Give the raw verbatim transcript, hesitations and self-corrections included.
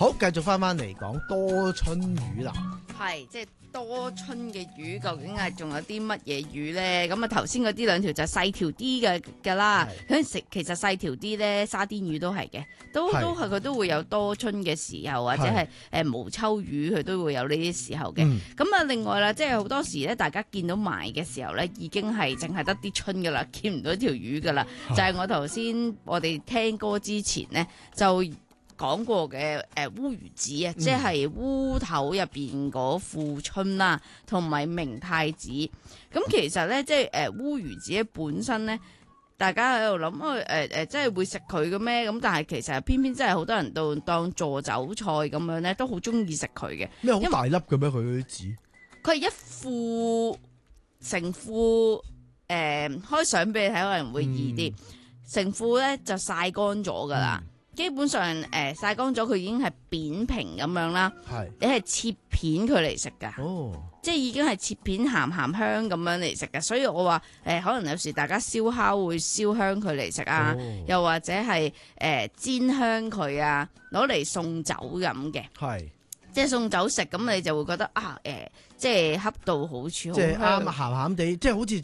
好，繼續翻翻嚟講多春魚啦。 係即係多春嘅魚，究竟係仲有啲乜嘢魚咧？咁啊頭先嗰啲兩條就細條啲嘅㗎啦。佢食其實細條啲咧，沙甸魚都係嘅，都都係佢都會有多春嘅時候，或者係誒無秋魚，佢都會有呢啲時候嘅。咁啊、嗯、另外啦，即係好多時咧，大家見到賣嘅時候咧，已經係淨係得啲春㗎啦，見唔到條魚㗎啦。就係、是、我頭先我哋聽歌之前咧就講過嘅誒烏魚子啊，嗯、即係烏頭入邊嗰副春啦，同埋明太子。咁其實咧，即係誒烏魚子本身咧，大家喺度諗啊誒誒，即係會食佢嘅咩？咁但係其實偏偏真係好多人都當助酒菜咁樣咧，都好中意食佢嘅。 咩好大粒嘅咩？佢啲子？佢係一副成副誒、呃，開相俾你睇可能會易啲。成、嗯、副咧就曬乾咗噶啦。嗯基本上誒曬乾咗佢已經係扁平咁樣啦，係你係切片佢嚟食噶，哦，即係已經係切片鹹鹹香咁樣嚟食嘅，所以我話誒、呃、可能有時大家燒烤會燒香佢嚟食啊，哦、又或者係誒、呃、煎香佢啊，攞嚟送酒飲嘅，係即係送酒食咁你就會覺得啊誒、呃、即係恰到好處，即係啱鹹鹹地，即係好似。